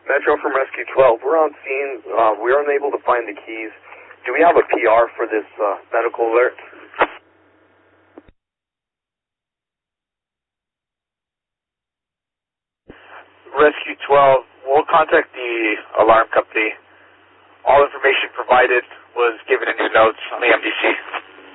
Metro from Rescue 12. We're on scene. We're unable to find the keys. Do we have a PR for this medical alert? Rescue 12, we'll contact the alarm company. All information provided was given in your notes on the MDC.